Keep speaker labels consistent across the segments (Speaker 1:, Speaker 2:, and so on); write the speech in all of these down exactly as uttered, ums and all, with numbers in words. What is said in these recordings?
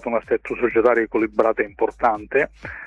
Speaker 1: trovato una assetto societario equilibrato e importante,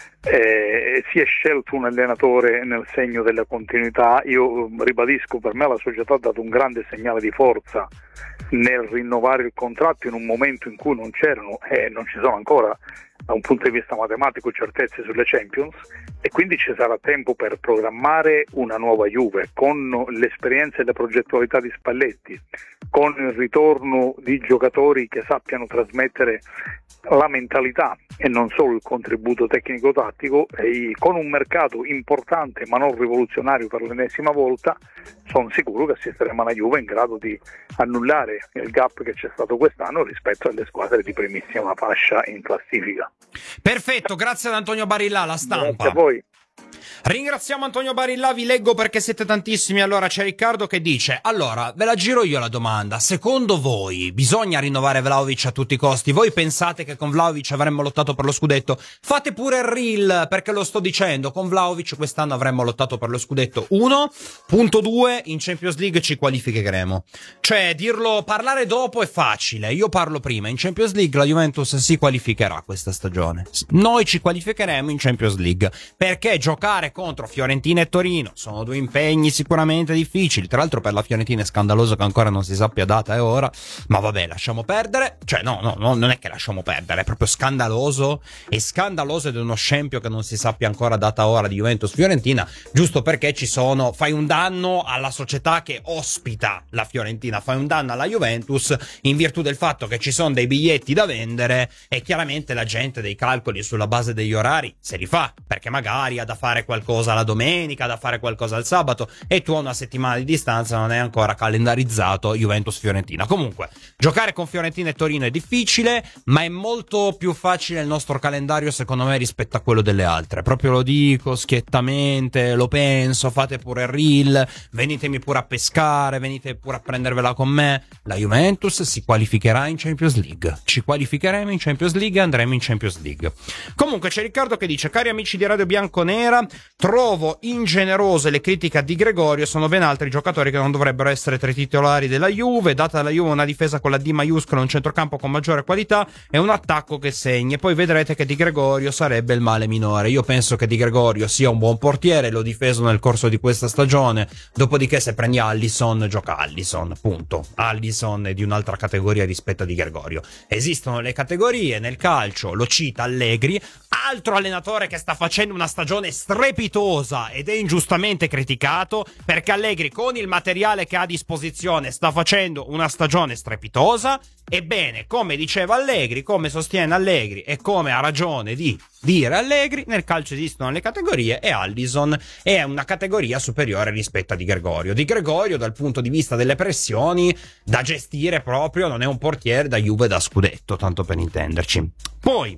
Speaker 1: eh, si è scelto un allenatore nel segno della continuità. Io ribadisco, per me la società ha dato un grande segnale di forza nel rinnovare il contratto in un momento in cui non c'erano e eh, non ci sono ancora da un punto di vista matematico certezze sulle Champions, e quindi ci sarà tempo per programmare una nuova Juve con l'esperienza e la progettualità di Spalletti, con il ritorno di giocatori che sappiano trasmettere la mentalità e non solo il contributo tecnico-tattico, e con un mercato importante ma non rivoluzionario per l'ennesima volta. Sono sicuro che assisteremo a una Juve in grado di annullare il gap che c'è stato quest'anno rispetto alle squadre di primissima fascia in classifica.
Speaker 2: Perfetto, grazie ad Antonio Barilla, La Stampa.
Speaker 1: Grazie a voi.
Speaker 2: Ringraziamo Antonio Barilla, vi leggo perché siete tantissimi. Allora c'è Riccardo che dice: allora ve la giro io la domanda, secondo voi bisogna rinnovare Vlahovic a tutti i costi? Voi pensate che con Vlahovic avremmo lottato per lo scudetto? Fate pure il reel, perché lo sto dicendo, con Vlahovic quest'anno avremmo lottato per lo scudetto. Uno, punto due, in Champions League ci qualificheremo. Cioè dirlo, parlare dopo è facile, io parlo prima. In Champions League la Juventus si qualificherà questa stagione, noi ci qualificheremo in Champions League, perché giocare contro Fiorentina e Torino sono due impegni sicuramente difficili. Tra l'altro per la Fiorentina è scandaloso che ancora non si sappia data e ora, ma vabbè, lasciamo perdere. Cioè no, no, no, non è che lasciamo perdere, è proprio scandaloso. È scandaloso ed è uno scempio che non si sappia ancora data ora di Juventus-Fiorentina, giusto perché ci sono, fai un danno alla società che ospita la Fiorentina, fai un danno alla Juventus in virtù del fatto che ci sono dei biglietti da vendere e chiaramente la gente dei calcoli sulla base degli orari se li fa, perché magari ha da fare qualcosa la domenica, da fare qualcosa il sabato, e tu a una settimana di distanza non è ancora calendarizzato Juventus-Fiorentina. Comunque, giocare con Fiorentina e Torino è difficile, ma è molto più facile il nostro calendario secondo me rispetto a quello delle altre. Proprio lo dico schiettamente, lo penso, fate pure il reel, venitemi pure a pescare, venite pure a prendervela con me. La Juventus si qualificherà in Champions League, ci qualificheremo in Champions League e andremo in Champions League. Comunque c'è Riccardo che dice: cari amici di Radio Bianconera, trovo ingenerose le critiche a Di Gregorio, sono ben altri giocatori che non dovrebbero essere tra i titolari della Juve, data la Juve una difesa con la D maiuscola, un centrocampo con maggiore qualità e un attacco che segna, e poi vedrete che Di Gregorio sarebbe il male minore. Io penso che Di Gregorio sia un buon portiere, l'ho difeso nel corso di questa stagione, dopodiché se prendi Alisson, gioca Alisson, punto. Alisson è di un'altra categoria rispetto a Di Gregorio. Esistono le categorie nel calcio, lo cita Allegri, altro allenatore che sta facendo una stagione strepitosa ed è ingiustamente criticato, perché Allegri con il materiale che ha a disposizione sta facendo una stagione strepitosa. Ebbene, come diceva Allegri, come sostiene Allegri e come ha ragione di dire Allegri, nel calcio esistono le categorie e Alisson è una categoria superiore rispetto a Di Gregorio. Di Gregorio dal punto di vista delle pressioni da gestire proprio non è un portiere da Juve da scudetto, tanto per intenderci. Poi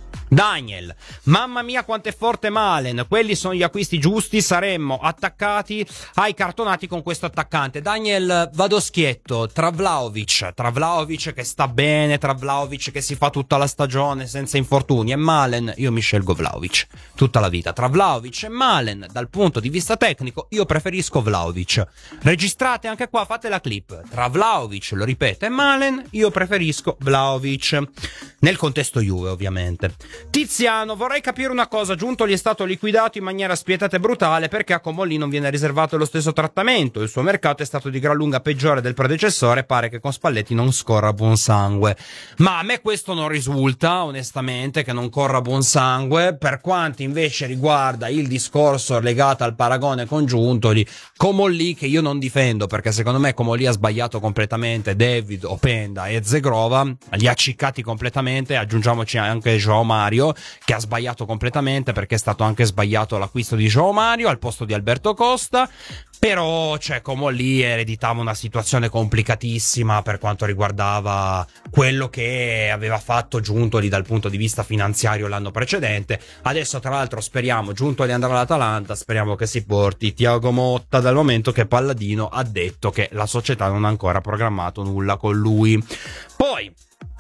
Speaker 2: Daniel, mamma mia quanto è forte Malen, quelli sono gli acquisti giusti, saremmo attaccati ai cartonati con questo attaccante. Daniel, vado schietto, tra Vlahovic, tra Vlahovic che sta bene, tra Vlahovic che si fa tutta la stagione senza infortuni, e Malen, io mi scelgo Vlahovic tutta la vita. Tra Vlahovic e Malen, dal punto di vista tecnico, io preferisco Vlahovic. Registrate anche qua, fate la clip, tra Vlahovic, lo ripeto, e Malen, io preferisco Vlahovic, nel contesto Juve ovviamente. Tiziano, vorrei capire una cosa, Giunto gli è stato liquidato in maniera spietata e brutale perché a Comolli non viene riservato lo stesso trattamento, il suo mercato è stato di gran lunga peggiore del predecessore, pare che con Spalletti non scorra buon sangue. Ma a me questo non risulta, onestamente, che non corra buon sangue, per quanto invece riguarda il discorso legato al paragone congiunto di Comolli, che io non difendo perché secondo me Comolli ha sbagliato completamente David, Openda e Zegrova, li ha ciccati completamente, aggiungiamoci anche João Mario che ha sbagliato completamente perché è stato anche sbagliato l'acquisto di João Mario al posto di Alberto Costa. Però, cioè, come lì ereditava una situazione complicatissima per quanto riguardava quello che aveva fatto Giuntoli dal punto di vista finanziario l'anno precedente. Adesso, tra l'altro, speriamo, Giuntoli andrà all'Atalanta, speriamo che si porti Thiago Motta, dal momento che Palladino ha detto che la società non ha ancora programmato nulla con lui. Poi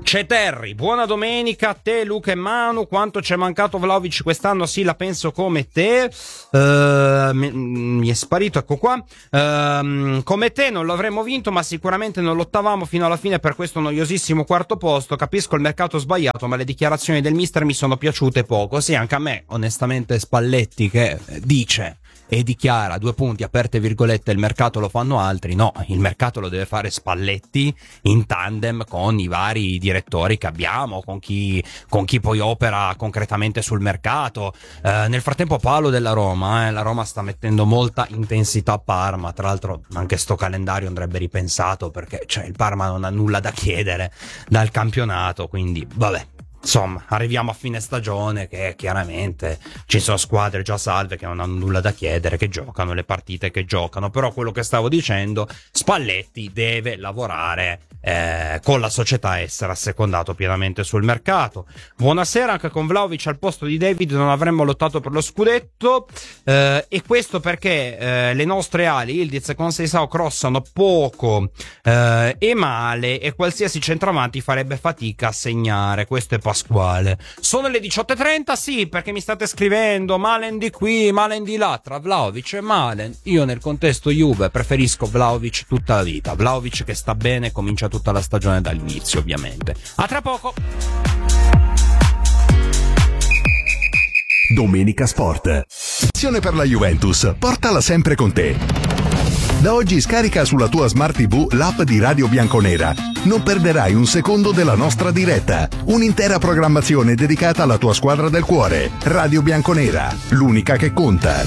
Speaker 2: C'è Terry, buona domenica a te, Luca e Manu. Quanto ci è mancato Vlahovic quest'anno? Sì, la penso come te. Uh, mi, mi è sparito, ecco qua. Uh, come te non l'avremmo vinto, ma sicuramente non lottavamo fino alla fine per questo noiosissimo quarto posto. Capisco il mercato sbagliato, ma le dichiarazioni del mister mi sono piaciute poco. Sì, anche a me, onestamente, Spalletti che dice e dichiara, due punti, aperte virgolette, il mercato lo fanno altri. No, il mercato lo deve fare Spalletti in tandem con i vari direttori che abbiamo, con chi, con chi poi opera concretamente sul mercato. Eh, nel frattempo Paolo della Roma, eh, la Roma sta mettendo molta intensità a Parma, tra l'altro anche sto calendario andrebbe ripensato, perché cioè, il Parma non ha nulla da chiedere dal campionato, quindi vabbè. Insomma, arriviamo a fine stagione che chiaramente ci sono squadre già salve che non hanno nulla da chiedere, che giocano le partite che giocano, però quello che stavo dicendo, Spalletti deve lavorare eh, con la società, essere assecondato pienamente sul mercato. Buonasera, anche con Vlahovic al posto di David non avremmo lottato per lo scudetto, eh, e questo perché eh, le nostre ali, Ildiz e Conceição, crossano poco eh, e male, e qualsiasi centravanti farebbe fatica a segnare. Questo è Pasquale. Sono le diciotto e trenta, sì, perché mi state scrivendo Malen di qui, Malen di là, tra Vlahovic e Malen. Io nel contesto Juve preferisco Vlahovic tutta la vita. Vlahovic che sta bene, comincia tutta la stagione dall'inizio, ovviamente. A tra poco.
Speaker 3: Domenica Sport. Passione per la Juventus, portala sempre con te. Da oggi scarica sulla tua Smart tivù l'app di Radio Bianconera. Non perderai un secondo della nostra diretta. Un'intera programmazione dedicata alla tua squadra del cuore. Radio Bianconera, l'unica che conta.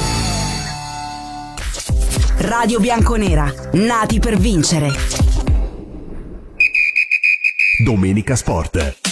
Speaker 4: Radio Bianconera, nati per vincere.
Speaker 3: Domenica Sport.